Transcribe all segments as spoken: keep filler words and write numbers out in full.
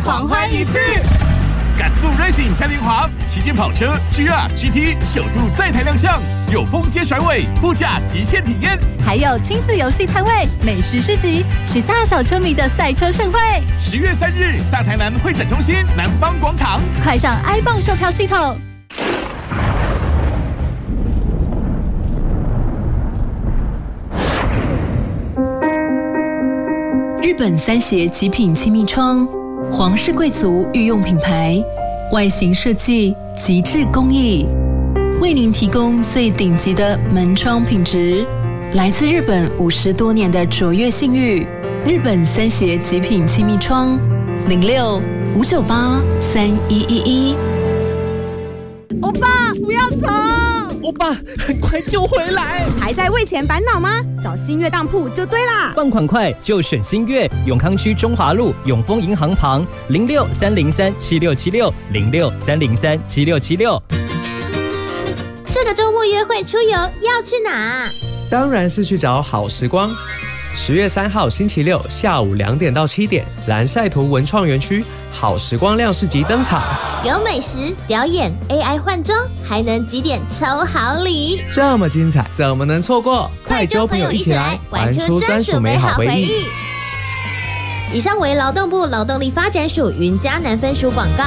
狂欢一次。 赶速 Racing 嘉年华，旗舰跑车 G R G T 首度在台亮相，有风街甩尾、副驾极限体验， 还有亲子游戏摊位、美食市集，是大小车迷的赛车盛会。 十月三日，大台南会展中心南方广场， 快上 iPhone 售票系统。日本三协极品气密窗，皇室贵族御用品牌，外形设计极致工艺，为您提供最顶级的门窗品质。来自日本五十多年的卓越信誉，日本三协极品气密窗，零六五九八三一一一。 欧巴，不要走！ 欧巴，很快就回来。 还在为钱烦恼吗？找新月当铺就对啦。 放款快就选新月，永康区中华路永丰银行旁，零六三零三七六七六零六三零三七六七六。 这个周末约会出游要去哪？ 当然是去找好时光。十月三号星期六下午两点到七点，蓝晒图文创园区好时光亮市集登场， 有美食表演、A I 换装，还能几点抽好礼， 这么精彩，怎么能错过？快揪朋友一起来，玩出专属美好回忆。 以上为劳动部劳动力发展署云嘉南分署广告。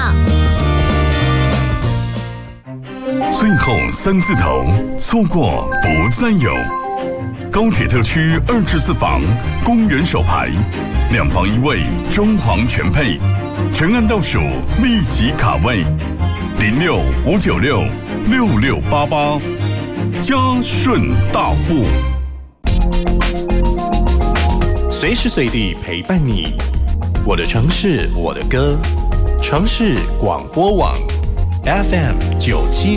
最后三字头，错过不再有。高铁特区二至四房，公园首排，两房一卫，装潢全配，全案倒数，立即卡位，零六五九六六六八八，嘉顺大富， 随时随地陪伴你，我的城市，我的歌，城市广播网 F M 九七。